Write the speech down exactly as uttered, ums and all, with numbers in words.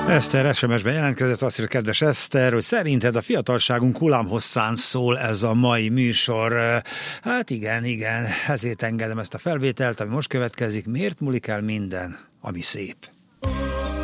Eszter es em es-ben jelentkezett, azt írja, kedves Eszter, hogy szerinted a fiatalságunk hullámhosszán szól ez a mai műsor. Hát igen, igen, ezért engedem ezt a felvételt, ami most következik. Miért múlik el minden, ami szép?